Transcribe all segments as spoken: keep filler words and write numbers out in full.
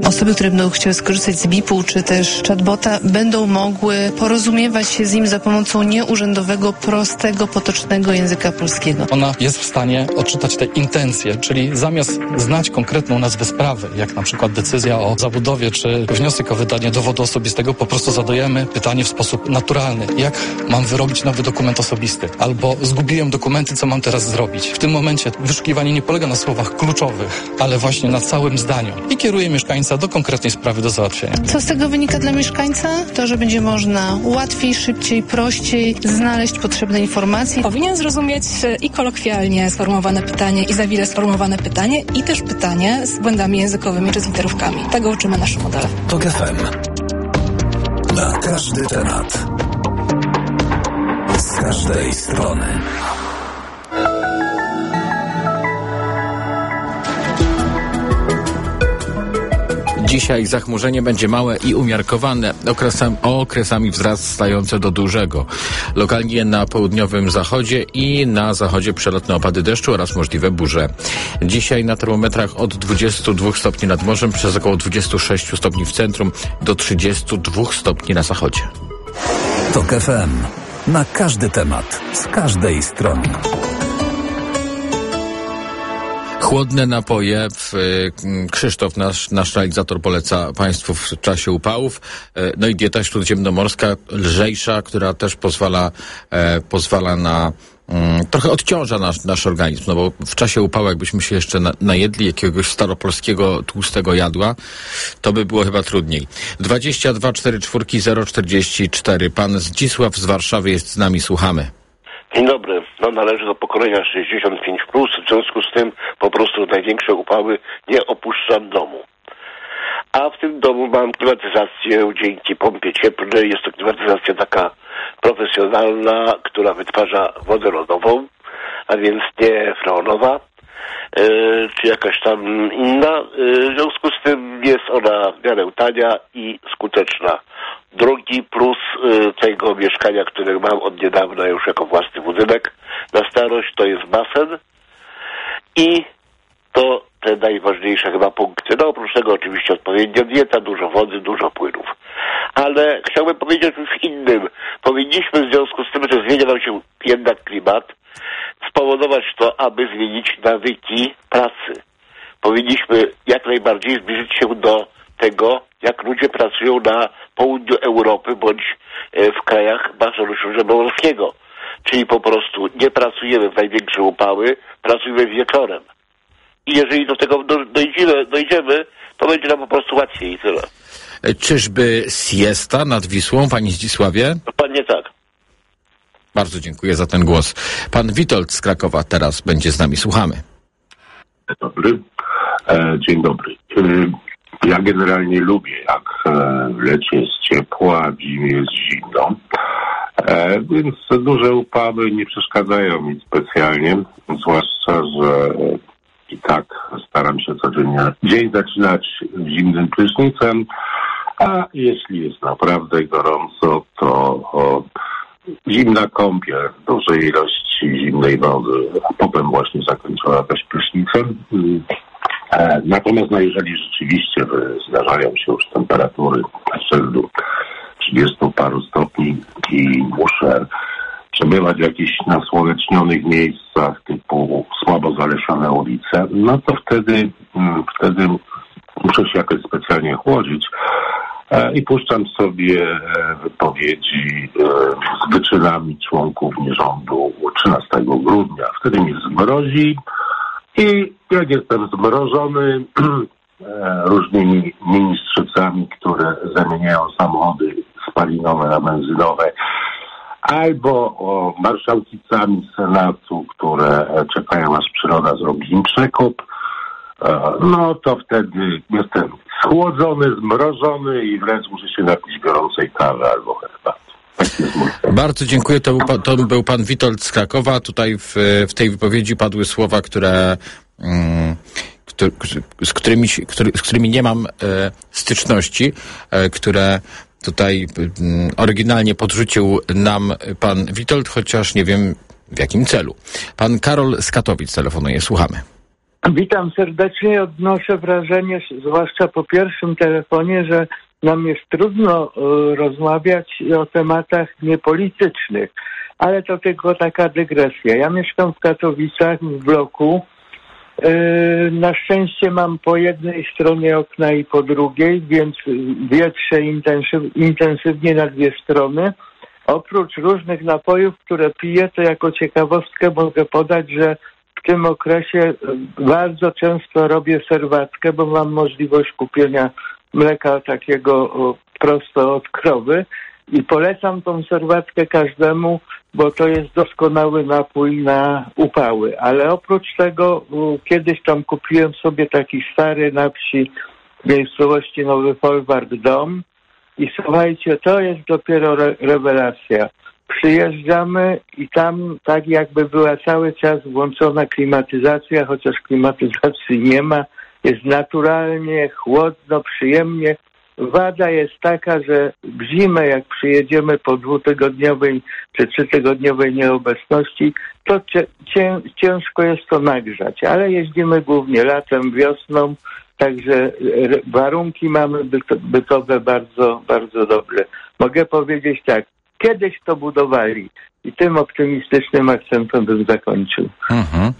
osoby, które będą chciały skorzystać z B I P-u czy też chatbota, będą mogły porozumiewać się z nim za pomocą nieurzędowego, prostego, potocznego języka polskiego. Ona jest w stanie odczytać te intencje, czyli zamiast znać konkretną nazwę sprawy, jak na przykład decyzja o zabudowie czy wniosek o wydanie dowodu osobistego, po prostu zadajemy pytanie w sposób naturalny. Jak mam wyrobić nowy dokument osobisty? Albo zgubiłem dokumenty, co mam teraz zrobić? W tym momencie wyszukiwanie nie polega na słowach kluczowych, ale właśnie na całym zdaniu i kieruje mieszkańca do konkretnej sprawy do załatwienia. Co z tego wynika dla mieszkańca? To, że będzie można łatwiej, szybciej, prościej znaleźć potrzebne informacje. Powinien zrozumieć i kolokwialnie sformułowane pytanie, i zawile sformułowane pytanie, i też pytanie z błędami językowymi czy z literówkami. Tego uczymy nasze modele. TOK F M. Na każdy temat. Z każdej strony. Dzisiaj zachmurzenie będzie małe i umiarkowane, okresami, okresami wzrastające do dużego. Lokalnie na południowym zachodzie i na zachodzie przelotne opady deszczu oraz możliwe burze. Dzisiaj na termometrach od dwudziestu dwóch stopni nad morzem, przez około dwudziestu sześciu stopni w centrum, do trzydziestu dwóch stopni na zachodzie. TOK F M. Na każdy temat, z każdej strony. Chłodne napoje. Krzysztof, nasz, nasz realizator, poleca Państwu w czasie upałów. No i dieta śródziemnomorska, lżejsza, która też pozwala, e, pozwala na mm, trochę odciąża nasz, nasz organizm, no bo w czasie upału, jakbyśmy się jeszcze na, najedli jakiegoś staropolskiego tłustego jadła, to by było chyba trudniej. dwadzieścia dwa czterdzieści cztery zero czterdzieści cztery. Pan Zdzisław z Warszawy jest z nami, słuchamy. Dzień dobry. No, należy do pokolenia sześćdziesiąt pięć plus, w związku z tym po prostu największe upały nie opuszczam domu. A w tym domu mam klimatyzację dzięki pompie cieplnej. Jest to klimatyzacja taka profesjonalna, która wytwarza wodę lodową, a więc nie freonowa, yy, czy jakaś tam inna. Yy, w związku z tym jest ona w miarę tania i skuteczna. Drugi plus y, tego mieszkania, które mam od niedawna już jako własny budynek na starość, to jest basen i to te najważniejsze chyba punkty. No oprócz tego oczywiście odpowiednia dieta, dużo wody, dużo płynów. Ale chciałbym powiedzieć o czymś innym. Powinniśmy w związku z tym, że zmienia nam się jednak klimat, spowodować to, aby zmienić nawyki pracy. Powinniśmy jak najbardziej zbliżyć się do tego, jak ludzie pracują na południu Europy bądź w krajach basenu śródziemnomorskiego. Czyli po prostu nie pracujemy w największe upały, pracujemy wieczorem. I jeżeli do tego dojdziemy, dojdziemy, to będzie nam po prostu łatwiej i tyle. Czyżby siesta nad Wisłą, panie Zdzisławie? Dokładnie tak. Bardzo dziękuję za ten głos. Pan Witold z Krakowa teraz będzie z nami. Słuchamy. Dzień dobry. E, dzień dobry. E, Ja generalnie lubię, jak w lecie jest ciepło, a w zimie jest zimno. E, więc duże upały nie przeszkadzają mi specjalnie, zwłaszcza, że i tak staram się codziennie dzień zaczynać zimnym prysznicem, a jeśli jest naprawdę gorąco, to o, zimna kąpiel, dużej ilości zimnej wody, a potem właśnie zakończyła jakaś prysznicem. Natomiast no, jeżeli rzeczywiście zdarzają się już temperatury rzędu trzydziestu paru stopni i muszę przebywać w jakichś nasłonecznionych miejscach typu słabo zalesione ulice, no to wtedy, wtedy muszę się jakoś specjalnie chłodzić i puszczam sobie wypowiedzi z wyczynami członków nierządu trzynastego grudnia. Wtedy mi zmrozi. I jak jestem zmrożony różnymi ministrzycami, które zamieniają samochody spalinowe na benzynowe, albo o marszałkicami Senatu, które czekają, aż przyroda zrobi im przekop, no to wtedy jestem schłodzony, zmrożony i wręcz muszę się napić gorącej kawy albo herbaty. Bardzo dziękuję. To był, pan, to był pan Witold z Krakowa. Tutaj w, w tej wypowiedzi padły słowa, które, mm, który, z, którymi, który, z którymi nie mam e, styczności, e, które tutaj mm, oryginalnie podrzucił nam pan Witold, chociaż nie wiem w jakim celu. Pan Karol z Katowic telefonuje. Słuchamy. Witam serdecznie. Odnoszę wrażenie, zwłaszcza po pierwszym telefonie, że nam jest trudno y, rozmawiać o tematach niepolitycznych, ale to tylko taka dygresja. Ja mieszkam w Katowicach, w bloku. Y, na szczęście mam po jednej stronie okna i po drugiej, więc wietrzę intensyw, intensywnie na dwie strony. Oprócz różnych napojów, które piję, to jako ciekawostkę mogę podać, że w tym okresie bardzo często robię serwatkę, bo mam możliwość kupienia mleka takiego prosto od krowy i polecam tą serwatkę każdemu, bo to jest doskonały napój na upały. Ale oprócz tego kiedyś tam kupiłem sobie taki stary na wsi w miejscowości Nowy Folwark dom i słuchajcie, to jest dopiero re- rewelacja. Przyjeżdżamy i tam tak jakby była cały czas włączona klimatyzacja, chociaż klimatyzacji nie ma. Jest naturalnie, chłodno, przyjemnie. Wada jest taka, że w zimę jak przyjedziemy po dwutygodniowej czy trzytygodniowej nieobecności, to cię, cię, ciężko jest to nagrzać. Ale jeździmy głównie latem, wiosną, także warunki mamy bytowe bardzo, bardzo dobre. Mogę powiedzieć tak. Kiedyś to budowali i tym optymistycznym akcentem bym zakończył. Mhm.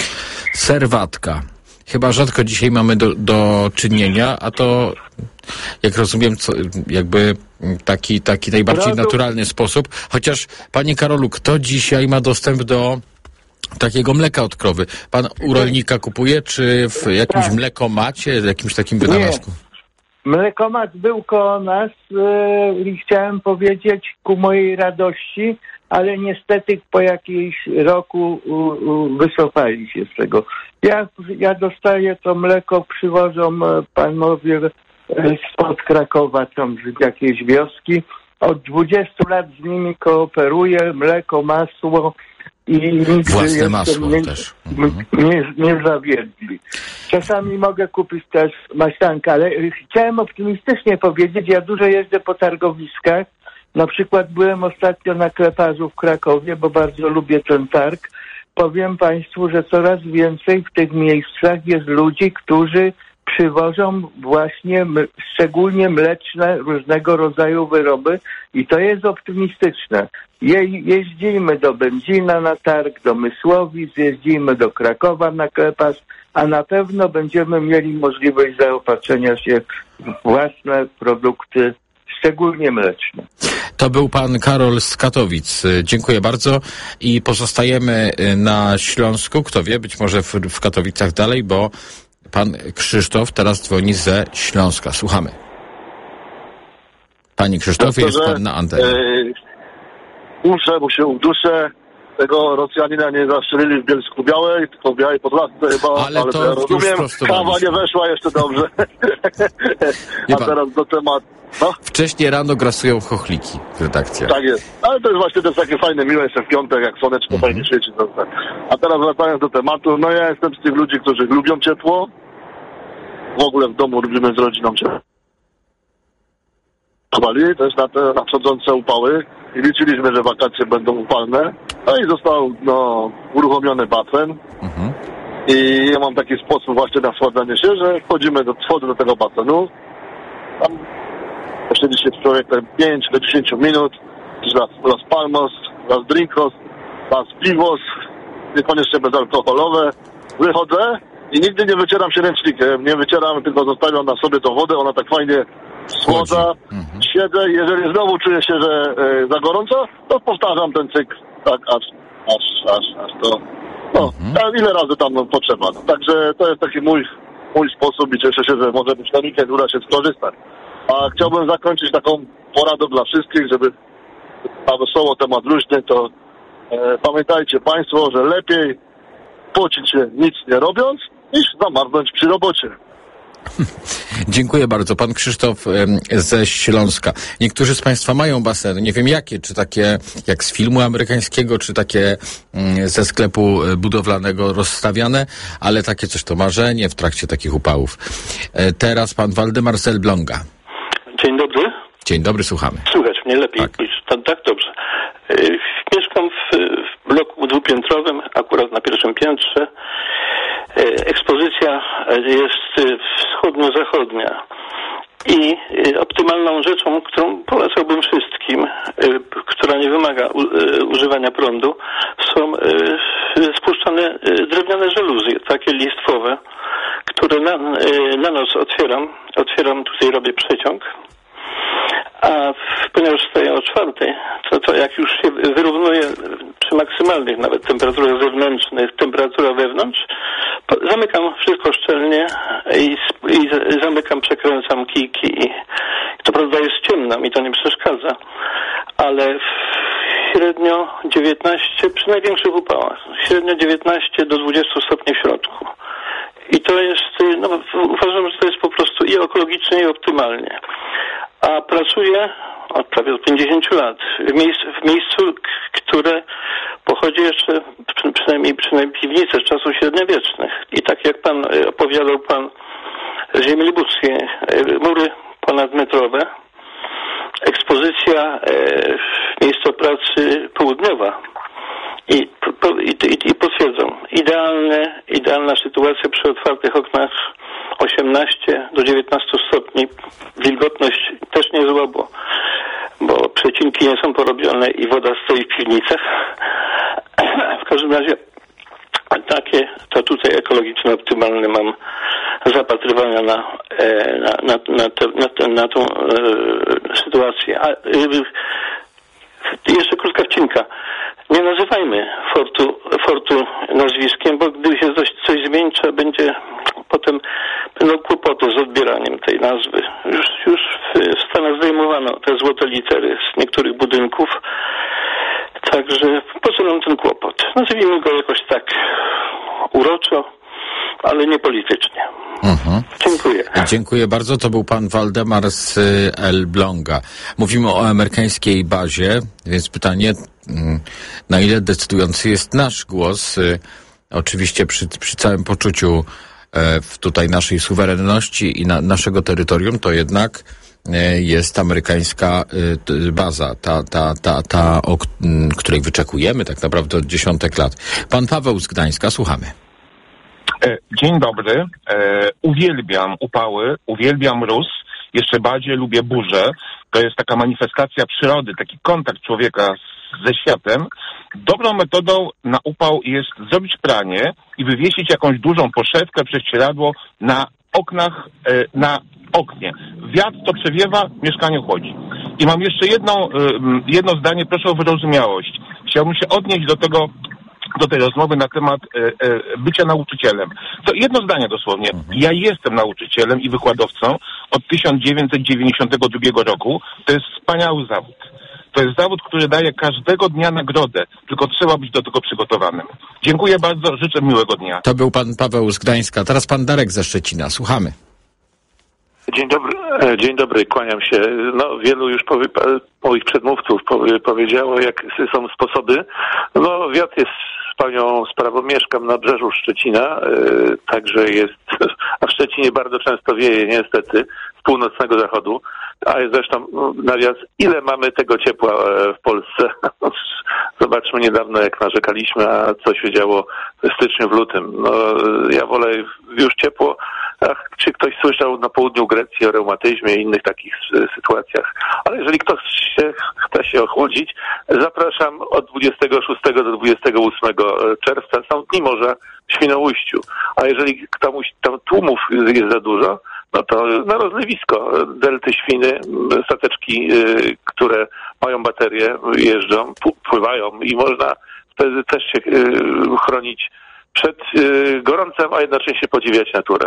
Serwatka. Chyba rzadko dzisiaj mamy do, do czynienia, a to, jak rozumiem, co, jakby taki, taki najbardziej Produkt... naturalny sposób. Chociaż, panie Karolu, kto dzisiaj ma dostęp do takiego mleka od krowy? Pan u rolnika kupuje, czy w jakimś tak. mlekomacie, w jakimś takim wynalazku? Nie. Mlekomat był koło nas yy, i chciałem powiedzieć ku mojej radości, ale niestety po jakimś roku yy, wycofali się z tego. Ja, ja dostaję to mleko, przywożą panowie yy, spod Krakowa, tam z jakiejś wioski. Od dwudziestu lat z nimi kooperuję, mleko, masło. I własne masło nie, też. Mhm. Nie, nie zawiedli. Czasami mogę kupić też maślankę, ale chciałem optymistycznie powiedzieć, ja dużo jeżdżę po targowiskach. Na przykład byłem ostatnio na Kleparzu w Krakowie, bo bardzo lubię ten targ. Powiem państwu, że coraz więcej w tych miejscach jest ludzi, którzy przywożą właśnie m- szczególnie mleczne różnego rodzaju wyroby i to jest optymistyczne. Je- jeździmy do Będzina na targ, do Mysłowic, jeździmy do Krakowa na Kleparz, a na pewno będziemy mieli możliwość zaopatrzenia się w własne produkty, szczególnie mleczne. To był pan Karol z Katowic. Dziękuję bardzo i pozostajemy na Śląsku. Kto wie, być może w, w Katowicach dalej, bo pan Krzysztof teraz dzwoni ze Śląska. Słuchamy. Panie Krzysztofie, jest pan na antenie. Muszę, bo się uduszę. Tego Rosjanina nie zastrzelili w Bielsku Białej, tylko w Białej Podlasce chyba, ale, ale to ja rozumiem, kawa nie weszła jeszcze dobrze. A pan, teraz do tematu. No? Wcześniej rano grasują chochliki w redakcjach. Tak jest, ale to jest właśnie też takie fajne, miłe jeszcze w piątek, jak słoneczko mm-hmm. fajnie świeci. A teraz wracając do tematu, no ja jestem z tych ludzi, którzy lubią ciepło. W ogóle w domu lubimy z rodziną ciepło. Też na te nadchodzące upały i liczyliśmy, że wakacje będą upalne. No i został no, uruchomiony basen. Mhm. I ja mam taki sposób właśnie na schładzanie się, że wchodzimy do, wchodzę do tego basenu. Tam posiedzi się człowiek pięć do dziesięciu minut. Raz, raz palmos, raz drinkos, raz piwos, niekoniecznie bezalkoholowe. Wychodzę i nigdy nie wycieram się ręcznikiem. Nie wycieram, tylko zostawiam na sobie tą wodę. Ona tak fajnie schłodza. Mhm. Siedzę i jeżeli znowu czuję się, że e, za gorąco, to powtarzam ten cykl tak aż, aż, aż, aż to, no, mhm. ile razy tam no, potrzeba. No, także to jest taki mój, mój sposób i cieszę się, że może być na weekend uda się skorzystać. A chciałbym zakończyć taką poradą dla wszystkich, żeby na wesoło temat luźny, to e, pamiętajcie państwo, że lepiej pocić się nic nie robiąc, niż zamarznąć przy robocie. Dziękuję bardzo. Pan Krzysztof ze Śląska. Niektórzy z państwa mają baseny. Nie wiem jakie, czy takie jak z filmu amerykańskiego, czy takie ze sklepu budowlanego rozstawiane, ale takie coś to marzenie w trakcie takich upałów. Teraz pan Waldemar z Elbląga. Dzień dobry. Dzień dobry, słuchamy. Słychać mnie lepiej. Tak, tak, tak dobrze. Mieszkam w, w bloku dwupiętrowym, akurat na pierwszym piętrze. Ekspozycja jest wschodnio-zachodnia i optymalną rzeczą, którą polecałbym wszystkim, która nie wymaga używania prądu, są spuszczane drewniane żaluzje, takie listwowe, które na, na noc otwieram. Otwieram, tutaj robię przeciąg. A ponieważ wstaję o czwartej, to, to jak już się wyrównuje przy maksymalnych nawet temperaturach zewnętrznych, temperatura wewnątrz, zamykam wszystko szczelnie i, i zamykam, przekręcam kijki. To prawda jest ciemno, mi to nie przeszkadza, ale średnio dziewiętnaście, przy największych upałach, średnio dziewiętnaście do dwudziestu stopni w środku. I to jest, no uważam, że to jest po prostu i ekologicznie, i optymalnie. A pracuję od prawie od pięćdziesięciu lat w miejscu, w miejscu, które pochodzi jeszcze przynajmniej, przynajmniej piwnice z czasów średniowiecznych. I tak jak pan opowiadał, pan z ziemi lubuskiej, mury ponadmetrowe, ekspozycja miejsca pracy południowa. I, i, i potwierdzam, idealne, idealna sytuacja przy otwartych oknach, osiemnaście do dziewiętnastu stopni, wilgotność też niezła, bo, bo przecinki nie są porobione i woda stoi w piwnicach. W każdym razie takie, to tutaj ekologiczne, optymalne mam zapatrywania na, na, na, na, te, na, te, na tą e, sytuację. A, e, jeszcze krótka wcinka. Nie nazywajmy fortu, fortu nazwiskiem, bo gdy się coś, coś zmieni, trzeba będzie potem będą kłopoty z odbieraniem tej nazwy. Już, już w Stanach zdejmowano te złote litery z niektórych budynków, także po co nam ten kłopot? Nazwijmy go jakoś tak uroczo, ale nie politycznie. Mhm. Dziękuję. Dziękuję bardzo. To był pan Waldemar z Elbląga. Mówimy o amerykańskiej bazie, więc pytanie, na ile decydujący jest nasz głos, oczywiście przy, przy całym poczuciu w tutaj naszej suwerenności i na, naszego terytorium, to jednak jest amerykańska baza, ta, ta, ta, ta, o której wyczekujemy tak naprawdę od dziesiątek lat. Pan Paweł z Gdańska, słuchamy. Dzień dobry. E, uwielbiam upały, uwielbiam mróz. Jeszcze bardziej lubię burzę. To jest taka manifestacja przyrody, taki kontakt człowieka z, ze światem. Dobrą metodą na upał jest zrobić pranie i wywiesić jakąś dużą poszewkę, prześcieradło na oknach, e, na oknie. Wiatr to przewiewa, mieszkanie chłodzi. I mam jeszcze jedną, e, jedno zdanie, proszę o wyrozumiałość. Chciałbym się odnieść do tego, do tej rozmowy na temat e, e, bycia nauczycielem. To jedno zdanie dosłownie. Ja jestem nauczycielem i wykładowcą od tysiąc dziewięćset dziewięćdziesiątego drugiego roku. To jest wspaniały zawód. To jest zawód, który daje każdego dnia nagrodę, tylko trzeba być do tego przygotowanym. Dziękuję bardzo, życzę miłego dnia. To był pan Paweł z Gdańska. Teraz pan Darek ze Szczecina. Słuchamy. Dzień dobry, dzień dobry, kłaniam się. No, wielu już powie, moich przedmówców powie, powiedziało, jak są sposoby. No, wiatr jest wspaniałą sprawą. Mieszkam na brzeżu Szczecina, yy, także jest, a w Szczecinie bardzo często wieje niestety z północnego zachodu. A zresztą, no, nawias, ile mamy tego ciepła w Polsce? Zobaczmy niedawno, jak narzekaliśmy, a co się działo w styczniu, w lutym. No, ja wolę już ciepło. Ach, czy ktoś słyszał na południu Grecji o reumatyzmie i innych takich sytuacjach? Ale jeżeli ktoś się, chce się ochłodzić, zapraszam od dwudziestego szóstego do dwudziestego ósmego czerwca. Są dni morza w Świnoujściu. A jeżeli komuś tam tłumów jest za dużo, no to na rozlewisko delty Świny, stateczki, y, które mają baterie, jeżdżą, pływają i można wtedy też się y, chronić przed y, gorącem, a jednocześnie podziwiać naturę.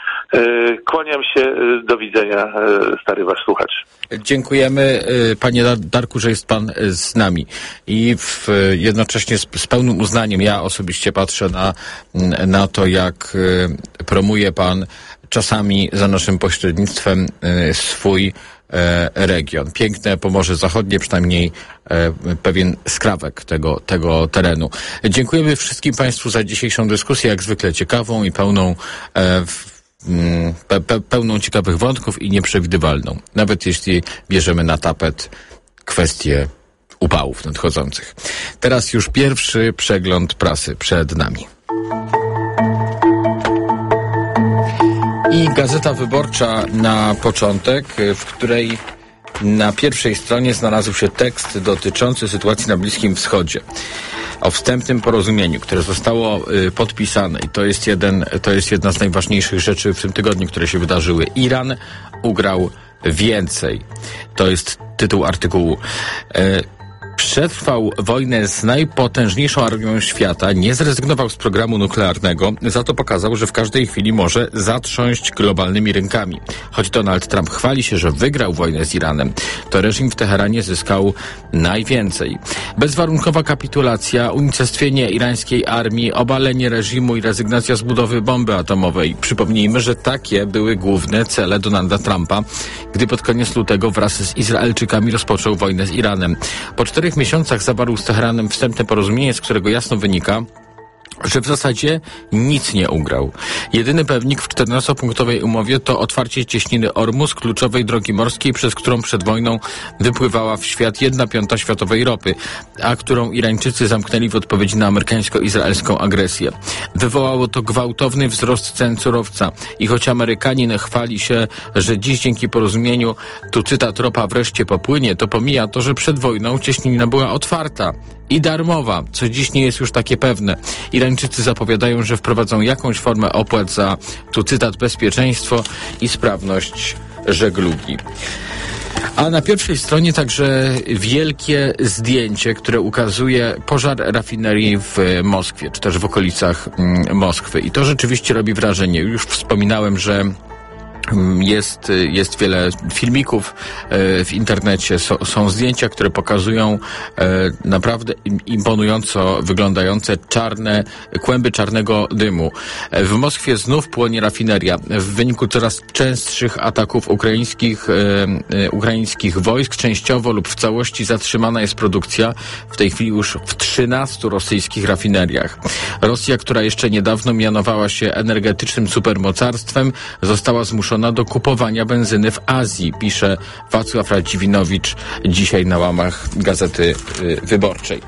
Y, kłaniam się, y, do widzenia, y, stary wasz słuchacz. Dziękujemy, y, panie Darku, że jest pan y, z nami. I w, y, jednocześnie z, z pełnym uznaniem ja osobiście patrzę na, na to, jak y, promuje pan czasami za naszym pośrednictwem y, swój e, region. Piękne Pomorze Zachodnie, przynajmniej e, pewien skrawek tego, tego terenu. Dziękujemy wszystkim państwu za dzisiejszą dyskusję, jak zwykle ciekawą i pełną e, w, Pe, pe, pełną ciekawych wątków i nieprzewidywalną. Nawet jeśli bierzemy na tapet kwestie upałów nadchodzących. Teraz już pierwszy przegląd prasy przed nami. I Gazeta Wyborcza na początek, w której na pierwszej stronie znalazł się tekst dotyczący sytuacji na Bliskim Wschodzie. O wstępnym porozumieniu, które zostało y, podpisane i to jest jeden, to jest jedna z najważniejszych rzeczy w tym tygodniu, które się wydarzyły. Iran ugrał więcej. To jest tytuł artykułu. Y, Przetrwał wojnę z najpotężniejszą armią świata, nie zrezygnował z programu nuklearnego, za to pokazał, że w każdej chwili może zatrząść globalnymi rynkami. Choć Donald Trump chwali się, że wygrał wojnę z Iranem, to reżim w Teheranie zyskał najwięcej. Bezwarunkowa kapitulacja, unicestwienie irańskiej armii, obalenie reżimu i rezygnacja z budowy bomby atomowej. Przypomnijmy, że takie były główne cele Donalda Trumpa, gdy pod koniec lutego wraz z Izraelczykami rozpoczął wojnę z Iranem. Po czterech miesiącach zawarł z Teheranem wstępne porozumienie, z którego jasno wynika, że w zasadzie nic nie ugrał. Jedyny pewnik w czternastopunktowej umowie to otwarcie cieśniny Ormus, kluczowej drogi morskiej, przez którą przed wojną wypływała w świat jedna piąta światowej ropy, a którą Irańczycy zamknęli w odpowiedzi na amerykańsko-izraelską agresję. Wywołało to gwałtowny wzrost cen surowca i choć Amerykanin chwali się, że dziś dzięki porozumieniu, tu cytat, ropa wreszcie popłynie, to pomija to, że przed wojną cieśnina była otwarta i darmowa, co dziś nie jest już takie pewne. Irańczycy zapowiadają, że wprowadzą jakąś formę opłat za, tu cytat, bezpieczeństwo i sprawność żeglugi. A na pierwszej stronie także wielkie zdjęcie, które ukazuje pożar rafinerii w Moskwie, czy też w okolicach mm, Moskwy. I to rzeczywiście robi wrażenie. Już wspominałem, że Jest, jest wiele filmików e, w internecie, so, są zdjęcia, które pokazują e, naprawdę imponująco wyglądające czarne, kłęby czarnego dymu. E, w Moskwie znów płonie rafineria. W wyniku coraz częstszych ataków ukraińskich, e, e, ukraińskich wojsk częściowo lub w całości zatrzymana jest produkcja w tej chwili już w trzynastu rosyjskich rafineriach. Rosja, która jeszcze niedawno mianowała się energetycznym supermocarstwem, została zmuszona do kupowania benzyny w Azji, pisze Wacław Radziwinowicz dzisiaj na łamach Gazety Wyborczej.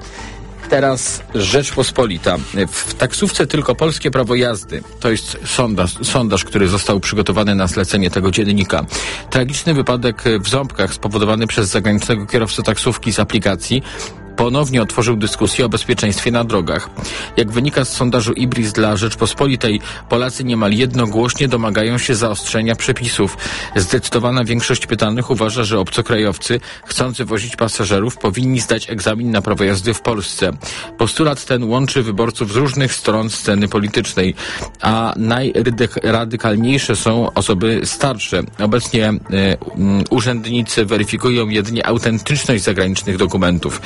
Teraz Rzeczpospolita. W taksówce tylko polskie prawo jazdy. To jest sondaż, sondaż, który został przygotowany na zlecenie tego dziennika. Tragiczny wypadek w Ząbkach spowodowany przez zagranicznego kierowcę taksówki z aplikacji ponownie otworzył dyskusję o bezpieczeństwie na drogach. Jak wynika z sondażu Ibris dla Rzeczpospolitej, Polacy niemal jednogłośnie domagają się zaostrzenia przepisów. Zdecydowana większość pytanych uważa, że obcokrajowcy chcący wozić pasażerów powinni zdać egzamin na prawo jazdy w Polsce. Postulat ten łączy wyborców z różnych stron sceny politycznej, a najradykalniejsze są osoby starsze. Obecnie y, y, urzędnicy weryfikują jedynie autentyczność zagranicznych dokumentów.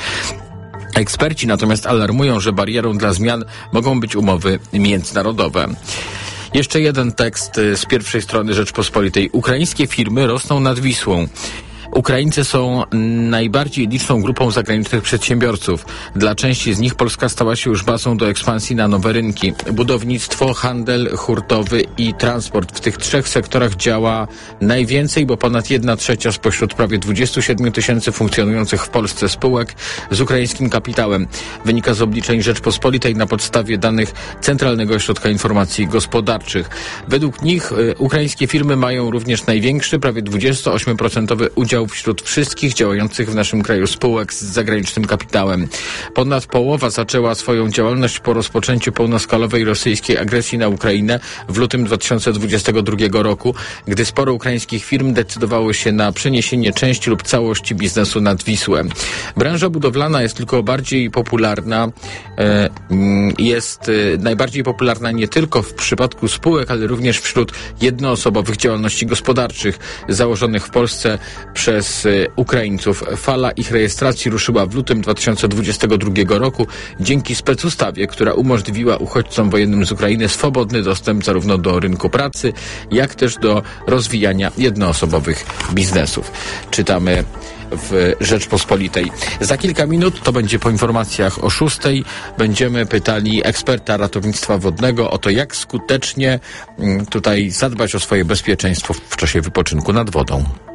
Eksperci natomiast alarmują, że barierą dla zmian mogą być umowy międzynarodowe. Jeszcze jeden tekst z pierwszej strony Rzeczpospolitej. Ukraińskie firmy rosną nad Wisłą. Ukraińcy są najbardziej liczną grupą zagranicznych przedsiębiorców. Dla części z nich Polska stała się już bazą do ekspansji na nowe rynki. Budownictwo, handel hurtowy i transport. W tych trzech sektorach działa najwięcej, bo ponad jedna trzecia spośród prawie dwudziestu siedmiu tysięcy funkcjonujących w Polsce spółek z ukraińskim kapitałem. Wynika z obliczeń Rzeczpospolitej na podstawie danych Centralnego Ośrodka Informacji Gospodarczych. Według nich y, ukraińskie firmy mają również największy, prawie dwudziestoośmioprocentowy udział wśród wszystkich działających w naszym kraju spółek z zagranicznym kapitałem. Ponad połowa zaczęła swoją działalność po rozpoczęciu pełnoskalowej rosyjskiej agresji na Ukrainę w lutym dwa tysiące dwudziestego drugiego roku, gdy sporo ukraińskich firm decydowało się na przeniesienie części lub całości biznesu nad Wisłę. Branża budowlana jest tylko bardziej popularna, e, jest e, najbardziej popularna nie tylko w przypadku spółek, ale również wśród jednoosobowych działalności gospodarczych założonych w Polsce przez Ukraińców. Fala ich rejestracji ruszyła w lutym dwa tysiące dwudziestego drugiego roku dzięki specustawie, która umożliwiła uchodźcom wojennym z Ukrainy swobodny dostęp zarówno do rynku pracy, jak też do rozwijania jednoosobowych biznesów. Czytamy w Rzeczpospolitej. Za kilka minut, to będzie po informacjach o szóstej, będziemy pytali eksperta ratownictwa wodnego o to, jak skutecznie tutaj zadbać o swoje bezpieczeństwo w czasie wypoczynku nad wodą.